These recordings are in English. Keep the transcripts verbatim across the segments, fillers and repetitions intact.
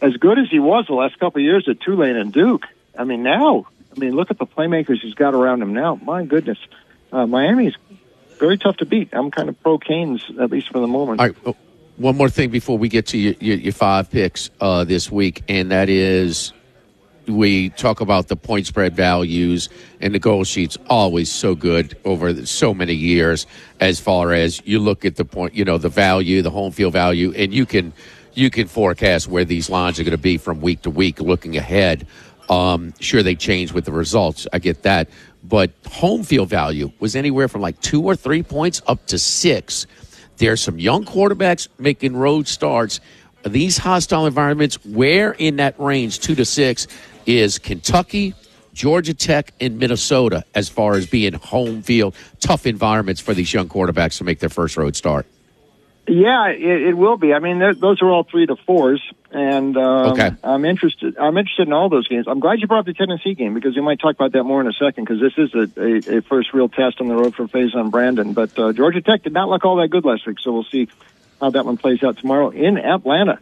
as good as he was the last couple of years at Tulane and Duke, I mean, now, I mean, look at the playmakers he's got around him now. My goodness. Uh, Miami's very tough to beat. I'm kind of pro Canes, at least for the moment. All right. Oh, one more thing before we get to your, your, your five picks uh, this week, and that is we talk about the point spread values, and the goal sheet's always so good over so many years as far as you look at the point, you know, the value, the home field value, and you can you can forecast where these lines are going to be from week to week looking ahead. Um, sure, they change with the results. I get that. But home field value was anywhere from like two or three points up to six. There's some young quarterbacks making road starts. These hostile environments, where in that range, two to six, is Kentucky, Georgia Tech, and Minnesota as far as being home field, tough environments for these young quarterbacks to make their first road start? Yeah, it, it will be. I mean, those are all three to fours, and um, okay. I'm interested. I'm interested in all those games. I'm glad you brought up the Tennessee game because we might talk about that more in a second because this is a, a, a first real test on the road for Faison Brandon. But uh, Georgia Tech did not look all that good last week, so we'll see how that one plays out tomorrow in Atlanta.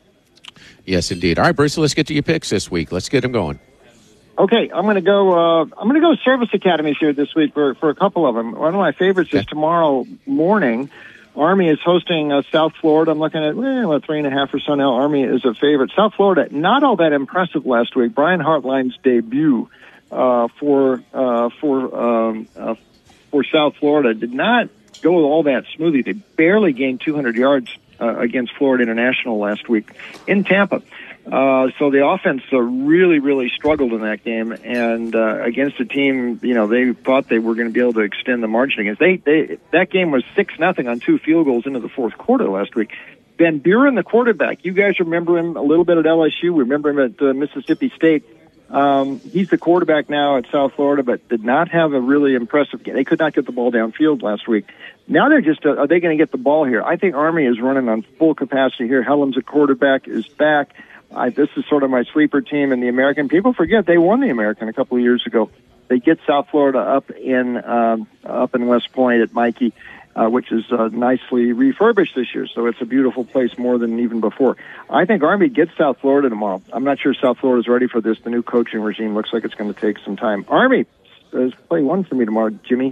Yes, indeed. All right, Bruce, let's get to your picks this week. Let's get them going. Okay, I'm going to go. Uh, I'm going to go service academies here this week for for a couple of them. One of my favorites okay. is tomorrow morning. Army is hosting uh, South Florida. I'm looking at well, a three and a half or so now. Army is a favorite. South Florida, not all that impressive last week. Brian Hartline's debut uh, for uh, for um, uh, for South Florida did not go all that smoothly. They barely gained two hundred yards uh, against Florida International last week in Tampa. Uh, so the offense uh, really, really struggled in that game, and uh, against a team, you know, they thought they were going to be able to extend the margin against. They, they that game was six nothing on two field goals into the fourth quarter last week. Van Buren, the quarterback, you guys remember him a little bit at L S U. Remember him at uh, Mississippi State. Um, he's the quarterback now at South Florida, but did not have a really impressive game. They could not get the ball downfield last week. Now they're just, uh, are they going to get the ball here? I think Army is running on full capacity here. Helms, a quarterback, is back. I, this is sort of my sleeper team in the American. People forget they won the American a couple of years ago. They get South Florida up in um, up in West Point at Mikey, uh, which is uh, nicely refurbished this year. So it's a beautiful place more than even before. I think Army gets South Florida tomorrow. I'm not sure South Florida's ready for this. The new coaching regime looks like it's going to take some time. Army, uh, play one for me tomorrow, Jimmy.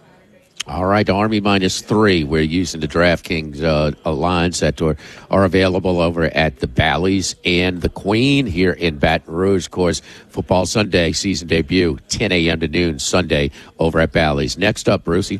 All right, Army minus three. We're using the DraftKings uh, lines that are, are available over at the Bally's and the Queen here in Baton Rouge. Of course, Football Sunday season debut, ten a.m. to noon Sunday over at Bally's. Next up, Brucey.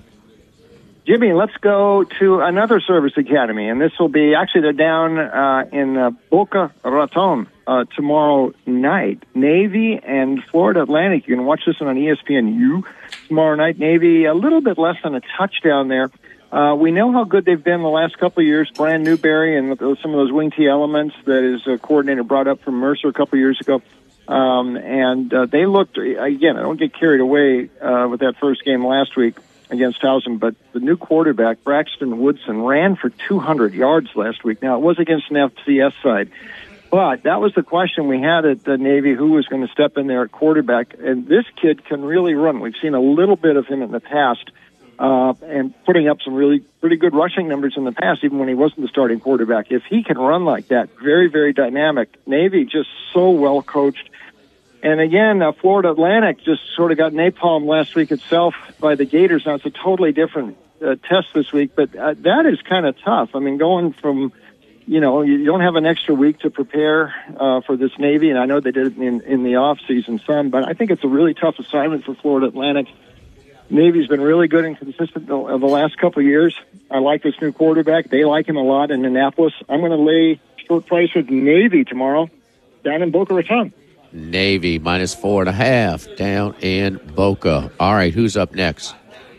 Jimmy, let's go to another service academy, and this will be, actually they're down uh, in uh, Boca Raton uh, tomorrow night. Navy and Florida Atlantic. You can watch this one on E S P N U tomorrow night. Navy, a little bit less than a touchdown there. Uh, we know how good they've been the last couple of years. Brian Newberry and some of those wing T elements that his uh, coordinator brought up from Mercer a couple of years ago. Um, and uh, they looked, again, I don't get carried away uh, with that first game last week against Towson, but the new quarterback, Braxton Woodson, ran for two hundred yards last week. Now, it was against an F C S side, but that was the question we had at the Navy, who was going to step in there at quarterback, and this kid can really run. We've seen a little bit of him in the past, uh, and putting up some really pretty good rushing numbers in the past, even when he wasn't the starting quarterback. If he can run like that, very, very dynamic. Navy just so well coached. And again, uh, Florida Atlantic just sort of got napalm last week itself by the Gators. Now, it's a totally different uh, test this week, but uh, that is kind of tough. I mean, going from, you know, you don't have an extra week to prepare uh, for this Navy, and I know they did it in, in the off-season some, but I think it's a really tough assignment for Florida Atlantic. Navy's been really good and consistent over the last couple of years. I like this new quarterback. They like him a lot in Annapolis. I'm going to lay short price with Navy tomorrow down in Boca Raton. Navy minus four and a half down in Boca. All right, who's up next?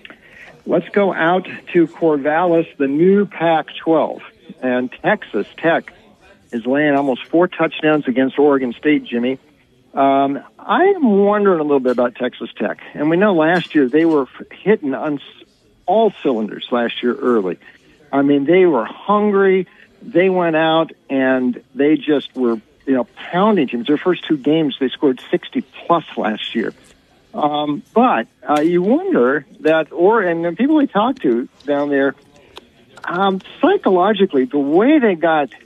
Let's go out to Corvallis, the new Pac twelve. And Texas Tech is laying almost four touchdowns against Oregon State, Jimmy. Um, I'm wondering a little bit about Texas Tech. And we know last year they were hitting on all cylinders last year early. I mean, they were hungry. They went out and they just were, you know, pounding teams. Their first two games, they scored sixty plus last year. Um, but uh, you wonder that, or and the people we talked to down there, um, psychologically, the way they got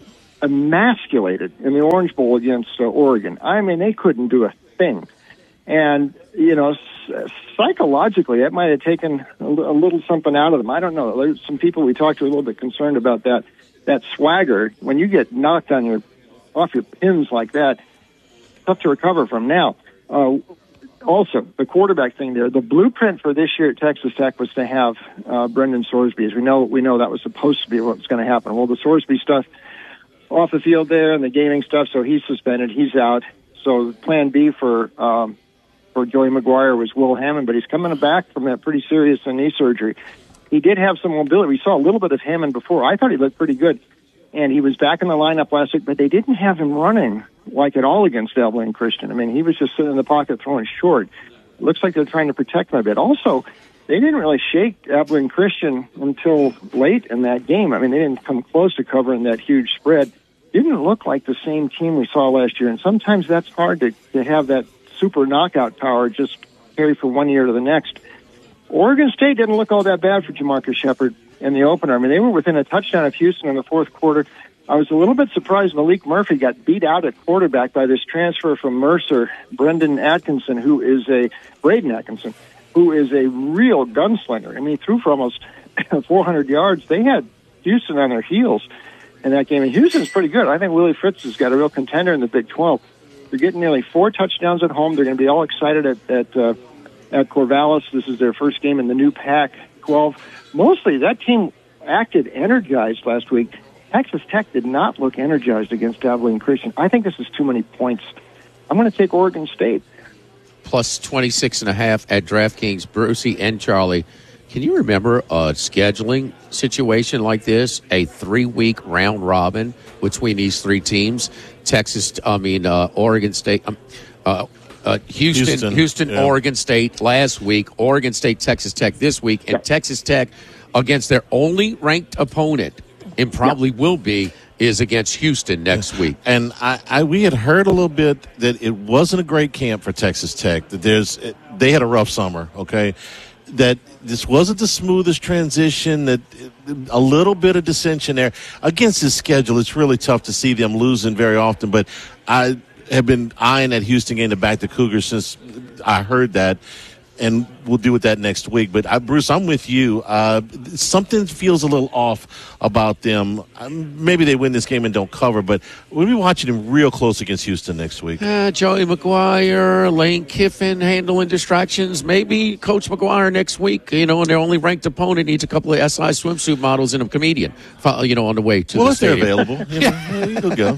emasculated in the Orange Bowl against uh, Oregon. I mean, they couldn't do a thing. And, you know, psychologically, that might have taken a little something out of them. I don't know. There's some people we talked to a little bit concerned about that. That swagger, when you get knocked on your off your pins like that, tough to recover from. Now, uh, also, the quarterback thing there, the blueprint for this year at Texas Tech was to have uh, Brendan Sorsby. As we know, we know that was supposed to be what was going to happen. Well, the Sorsby stuff off the field there and the gaming stuff, so he's suspended. He's out. So plan B for um, for Joey McGuire was Will Hammond, but he's coming back from that pretty serious knee surgery. He did have some mobility. We saw a little bit of Hammond before. I thought he looked pretty good. And he was back in the lineup last week, but they didn't have him running like at all against Abilene Christian. I mean, he was just sitting in the pocket throwing short. It looks like they're trying to protect him a bit. Also, they didn't really shake Abilene Christian until late in that game. I mean, they didn't come close to covering that huge spread. Didn't look like the same team we saw last year, and sometimes that's hard to, to have that super knockout power just carry from one year to the next. Oregon State didn't look all that bad for Jamarcus Shepard in the opener. I mean, they were within a touchdown of Houston in the fourth quarter. I was a little bit surprised Malik Murphy got beat out at quarterback by this transfer from Mercer, Brendan Atkinson, who is a, Braden Atkinson, who is a real gunslinger. I mean, he threw for almost four hundred yards. They had Houston on their heels in that game. And Houston's pretty good. I think Willie Fritz has got a real contender in the Big twelve. They're getting nearly four touchdowns at home. They're going to be all excited at, at, uh, at Corvallis. This is their first game in the new Pac twelve. Mostly, that team acted energized last week. Texas Tech did not look energized against Abilene Christian. I think this is too many points. I'm going to take Oregon State. Plus twenty-six and a half at DraftKings. Brucey and Charlie, can you remember a scheduling situation like this? A three-week round robin between these three teams? Texas, I mean, uh, Oregon State, um, uh, uh, Houston, Houston, Houston yeah. Oregon State last week, Oregon State, Texas Tech this week, and yeah. Texas Tech against their only ranked opponent, and probably yeah. will be, is against Houston next week. And I, I, we had heard a little bit that it wasn't a great camp for Texas Tech. That there's, they had a rough summer. Okay, that this wasn't the smoothest transition. That a little bit of dissension there against this schedule. It's really tough to see them losing very often. But I have been eyeing that Houston game to back the Cougars since I heard that. And we'll deal with that next week. But, uh, Bruce, I'm with you. Uh, something feels a little off about them. Um, maybe they win this game and don't cover, but we'll be watching them real close against Houston next week. Uh, Joey McGuire, Lane Kiffin handling distractions. Maybe Coach McGuire next week, you know, and their only ranked opponent needs a couple of S I swimsuit models and a comedian, you know, on the way to well, the if stadium. Well, if they're available, you know,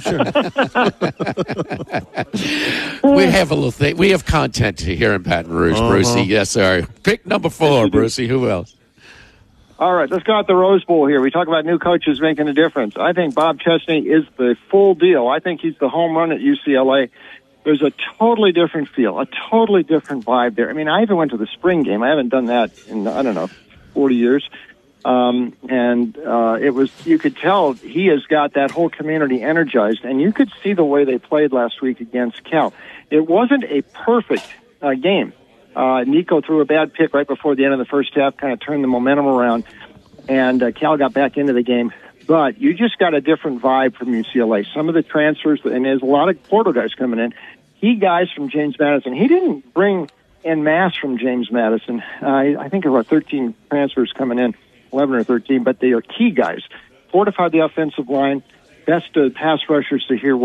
you'll go, sure. We have a little thing. We have content here in Baton Rouge, uh-huh. Brucey. Yes, sir. Pick number four, Brucey. Who else? All right, let's go at the Rose Bowl here. We talk about new coaches making a difference. I think Bob Chesney is the full deal. I think he's the home run at U C L A. There's a totally different feel, a totally different vibe there. I mean, I even went to the spring game. I haven't done that in, I don't know, forty years. Um, and uh, it was, you could tell he has got that whole community energized, and you could see the way they played last week against Cal. It wasn't a perfect uh, game. Uh, Nico threw a bad pick right before the end of the first half, kind of turned the momentum around, and uh, Cal got back into the game. But you just got a different vibe from U C L A. Some of the transfers, and there's a lot of portal guys coming in. He guys from James Madison. He didn't bring en masse from James Madison. Uh, I think there were thirteen transfers coming in, eleven or thirteen, but they are key guys. Fortified the offensive line, best uh, pass rushers to hear